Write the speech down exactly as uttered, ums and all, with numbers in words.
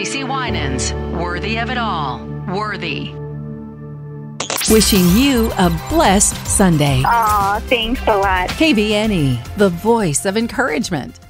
CeCe Winans, worthy of it all. Worthy. Wishing you a blessed Sunday. Aw, thanks a lot. K B N E, the voice of encouragement.